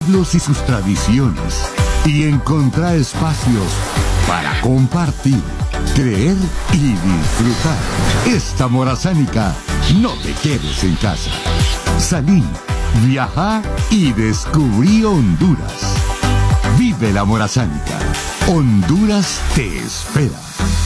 pueblos y sus tradiciones y encontrar espacios para compartir, creer y disfrutar. Esta Morazánica, no te quedes en casa. Salí, viajá y descubrí Honduras. Vive la Morazánica. Honduras te espera.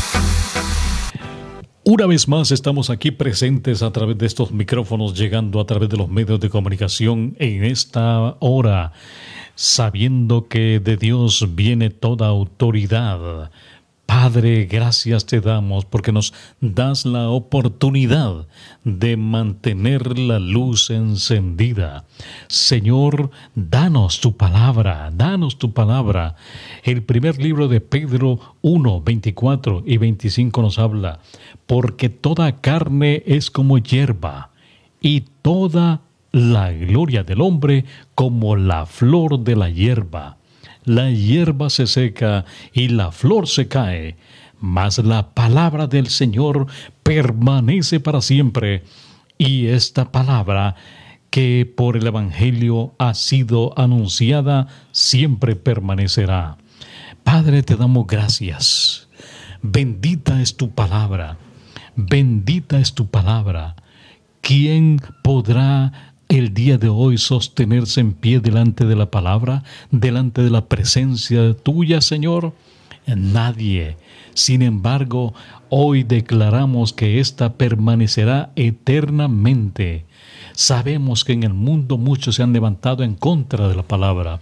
Una vez más estamos aquí presentes a través de estos micrófonos, llegando a través de los medios de comunicación en esta hora, sabiendo que de Dios viene toda autoridad. Padre, gracias te damos porque nos das la oportunidad de mantener la luz encendida. Señor, danos tu palabra, danos tu palabra. El primer libro de Pedro 1, 24 y 25 nos habla, porque toda carne es como hierba, y toda la gloria del hombre como la flor de la hierba. La hierba se seca y la flor se cae, mas la palabra del Señor permanece para siempre. Y esta palabra que por el Evangelio ha sido anunciada siempre permanecerá. Padre, te damos gracias. Bendita es tu palabra. Bendita es tu palabra. ¿Quién podrá el día de hoy sostenerse en pie delante de la palabra, delante de la presencia tuya, Señor? Nadie. Sin embargo, hoy declaramos que ésta permanecerá eternamente. Sabemos que en el mundo muchos se han levantado en contra de la palabra.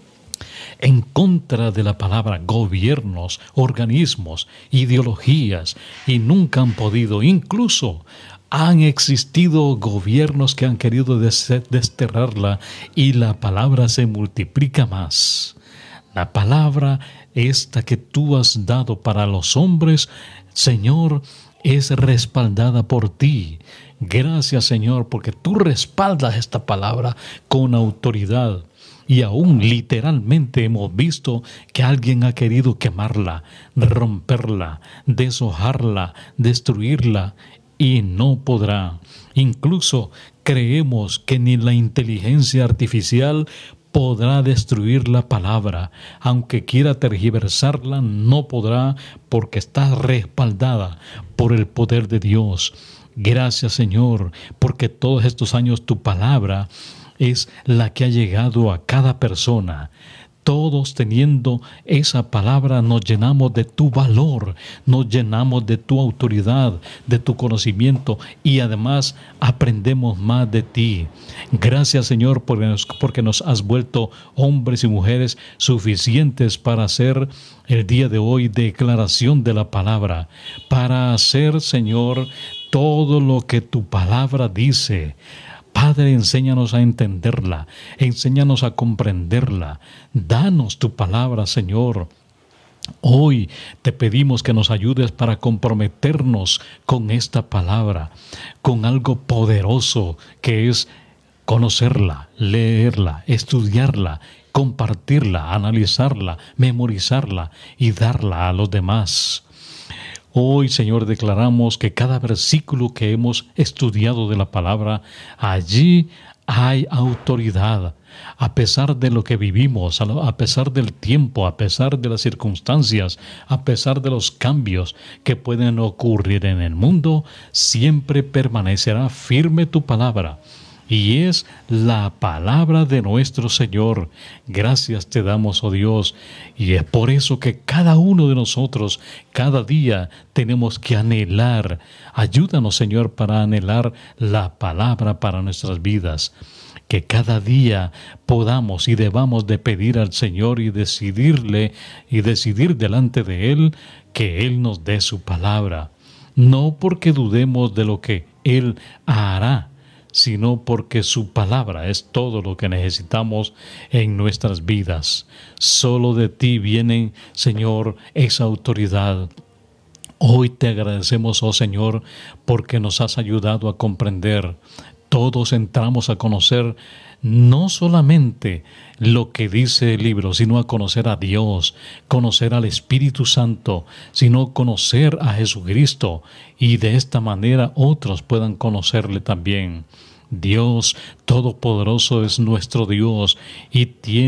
En contra de la palabra, gobiernos, organismos, ideologías, y nunca han podido. Incluso han existido gobiernos que han querido desterrarla, y la palabra se multiplica más. La palabra esta que tú has dado para los hombres, Señor, es respaldada por ti. Gracias, Señor, porque tú respaldas esta palabra con autoridad. Y aún literalmente hemos visto que alguien ha querido quemarla, romperla, deshojarla, destruirla, y no podrá. Incluso creemos que ni la inteligencia artificial podrá destruir la palabra. Aunque quiera tergiversarla, no podrá, porque está respaldada por el poder de Dios. Gracias, Señor, porque todos estos años tu palabra es la que ha llegado a cada persona. Todos teniendo esa palabra nos llenamos de tu valor, nos llenamos de tu autoridad, de tu conocimiento, y además aprendemos más de ti. Gracias, Señor, porque nos has vuelto hombres y mujeres suficientes para hacer el día de hoy declaración de la palabra, para hacer, Señor, todo lo que tu palabra dice. Padre, enséñanos a entenderla, enséñanos a comprenderla. Danos tu palabra, Señor. Hoy te pedimos que nos ayudes para comprometernos con esta palabra, con algo poderoso que es conocerla, leerla, estudiarla, compartirla, analizarla, memorizarla y darla a los demás. Hoy, Señor, declaramos que cada versículo que hemos estudiado de la palabra, allí hay autoridad. A pesar de lo que vivimos, a pesar del tiempo, a pesar de las circunstancias, a pesar de los cambios que pueden ocurrir en el mundo, siempre permanecerá firme tu palabra. Y es la palabra de nuestro Señor. Gracias te damos, oh Dios. Y es por eso que cada uno de nosotros, cada día, tenemos que anhelar. Ayúdanos, Señor, para anhelar la palabra para nuestras vidas. Que cada día podamos y debamos de pedir al Señor y decidir delante de Él que Él nos dé su palabra. No porque dudemos de lo que Él hará, sino porque su palabra es todo lo que necesitamos en nuestras vidas. Solo de ti viene, Señor, esa autoridad. Hoy te agradecemos, oh Señor, porque nos has ayudado a comprender. Todos entramos a conocer no solamente lo que dice el libro, sino a conocer a Dios, conocer al Espíritu Santo, sino conocer a Jesucristo, y de esta manera otros puedan conocerle también. Dios Todopoderoso es nuestro Dios y tiene